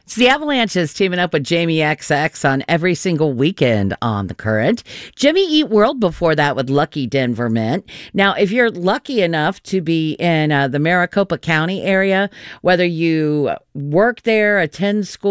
It's the Avalanches teaming up with Jamie XX on every single weekend on The Current. Jimmy Eat World before that with Lucky Denver Mint. Now, if you're lucky enough to be in the Maricopa County area, whether you work there, attend school,